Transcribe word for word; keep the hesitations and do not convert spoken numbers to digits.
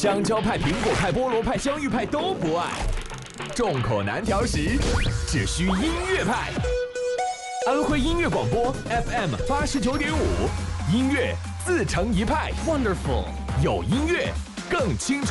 香蕉派、苹果派、菠萝派、香芋派都不爱，众口难调时，只需音乐派。安徽音乐广播 F M 八十九点五，音乐自成一派。Wonderful， 有音乐更清楚。